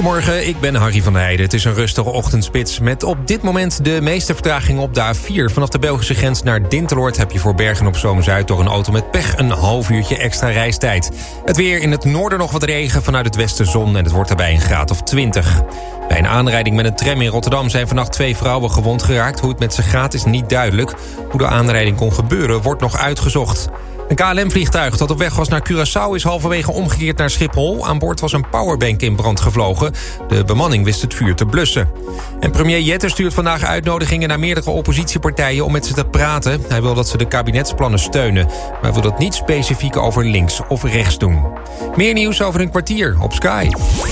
Goedemorgen, ik ben Harry van der Heijden. Het is een rustige ochtendspits met op dit moment de meeste vertraging op de A4. Vanaf de Belgische grens naar Dinteloord heb je voor Bergen-op-Zoom-Zuid door een auto met pech een half uurtje extra reistijd. Het weer in het noorden nog wat regen, vanuit het westen zon en het wordt daarbij een graad of 20. Bij een aanrijding met een tram in Rotterdam zijn vannacht 2 vrouwen gewond geraakt. Hoe het met ze gaat is niet duidelijk. Hoe de aanrijding kon gebeuren wordt nog uitgezocht. Een KLM-vliegtuig dat op weg was naar Curaçao is halverwege omgekeerd naar Schiphol. Aan boord was een powerbank in brand gevlogen. De bemanning wist het vuur te blussen. En premier Jetter stuurt vandaag uitnodigingen naar meerdere oppositiepartijen om met ze te praten. Hij wil dat ze de kabinetsplannen steunen. Maar hij wil dat niet specifiek over links of rechts doen. Meer nieuws over een kwartier op Sky.